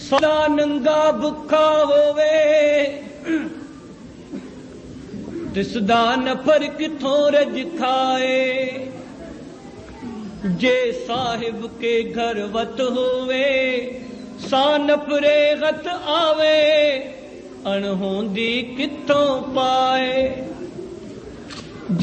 सदा नंगा भुखा होवे तिसदा नफर किथों रज खाए। जे साहिब के घर वत होवे सानफरे गत आवे अणहोंदी किथों पाए।